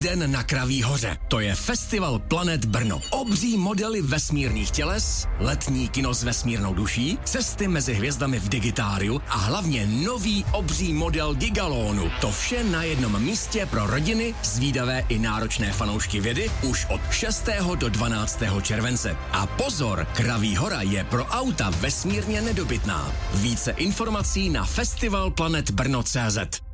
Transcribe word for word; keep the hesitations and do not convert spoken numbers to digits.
Den na Kraví hoře. To je Festival Planet Brno. Obří modely vesmírných těles, letní kino s vesmírnou duší, cesty mezi hvězdami v digitáriu a hlavně nový obří model Gigalonu. To vše na jednom místě pro rodiny, zvídavé i náročné fanoušky vědy už od šestého do dvanáctého července. A pozor, Kraví hora je pro auta vesmírně nedobytná. Více informací na festival planet brno tečka cé zet.